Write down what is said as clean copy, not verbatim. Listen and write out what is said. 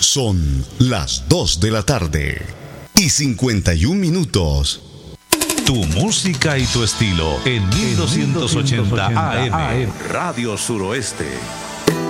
Son las 2 de la tarde y 51 minutos. Tu música y tu estilo en 1280 AM. Radio Suroeste.